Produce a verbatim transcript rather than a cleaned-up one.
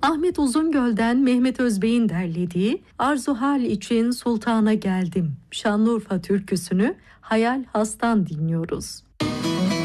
Ahmet Uzungöl'den Mehmet Özbey'in derlediği Arzu Hal için Sultan'a Geldim Şanlıurfa türküsünü Hayal Has'tan dinliyoruz.